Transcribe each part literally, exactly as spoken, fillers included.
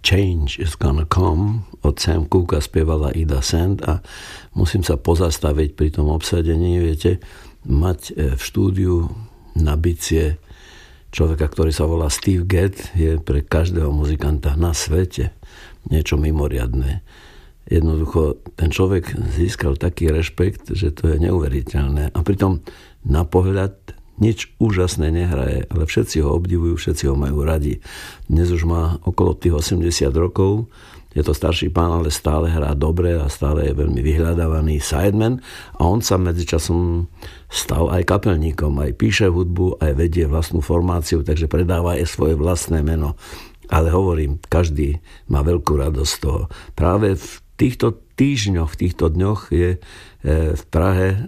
Change is Gonna Come od Sam Cooka spievala Ida Sand a musím sa pozastaviť pri tom obsadení, viete, mať v štúdiu na bicie človeka, ktorý sa volá Steve Gadd, je pre každého muzikanta na svete niečo mimoriadne. Jednoducho ten človek získal taký rešpekt, že to je neuveriteľné. A pritom na pohľad nič úžasné nehraje, ale všetci ho obdivujú, všetci ho majú radi. Dnes už má okolo tých osemdesiat rokov, je to starší pán, ale stále hrá dobre a stále je veľmi vyhľadávaný sideman a on sa medzičasom stal aj kapelníkom, aj píše hudbu, aj vedie vlastnú formáciu, takže predáva aj svoje vlastné meno. Ale hovorím, každý má veľkú radosť z toho. Práve v týchto týždňoch, v týchto dňoch je v Prahe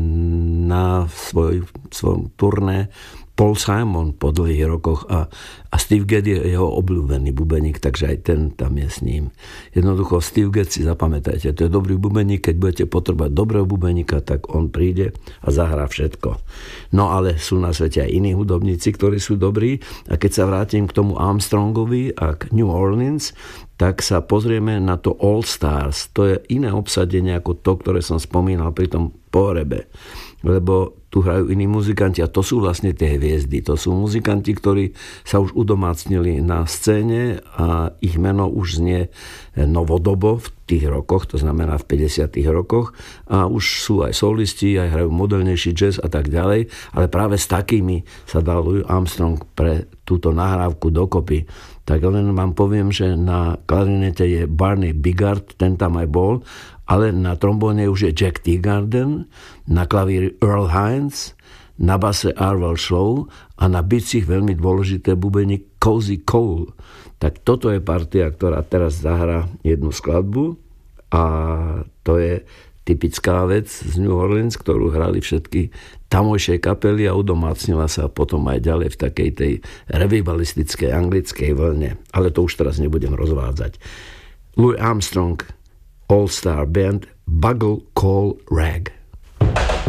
na svoj, svojom turné Paul Simon po dlhých rokoch a, a Steve Gadd je jeho obľúbený bubeník, takže aj ten tam je s ním. Jednoducho Steve Gadd si zapamätajte, to je dobrý bubeník, keď budete potrebovať dobrého bubeníka, tak on príde a zahrá všetko. No ale sú na svete aj iní hudobníci, ktorí sú dobrí a keď sa vrátim k tomu Armstrongovi a k New Orleans, tak sa pozrieme na to All Stars. To je iné obsadenie ako to, ktoré som spomínal pri tom pohrebe. Lebo tu hrajú iní muzikanti a to sú vlastne tie hviezdy. To sú muzikanti, ktorí sa už udomácnili na scéne a ich meno už znie novodobo v tých rokoch, to znamená v päťdesiatych rokoch a už sú aj solisti, aj hrajú modernejší jazz a tak ďalej, ale práve s takými sa dal Louis Armstrong pre túto nahrávku dokopy. Tak len vám poviem, že na klarinete je Barney Bigard, ten tam aj bol, ale na trombóne už je Jack Teagarden, na klavíri Earl Hines, na base Arvel Show a na bicích veľmi dôležité bubení Cozy Cole. Tak toto je partia, ktorá teraz zahrá jednu skladbu a to je typická vec z New Orleans, ktorú hrali všetky tamojšie kapely a udomácnila sa potom aj ďalej v takej tej revivalistickej anglickej vlne. Ale to už teraz nebudem rozvádzať. Louis Armstrong, All Star Band, Bugle Call Rag.